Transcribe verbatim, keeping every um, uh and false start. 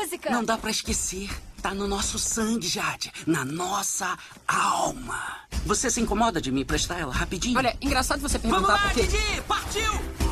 música. Não dá pra esquecer. Tá no nosso sangue, Jade. Na nossa alma. Você se incomoda de me emprestar ela rapidinho? Olha, engraçado você perguntar Vamos lá, porque... Didi! Partiu!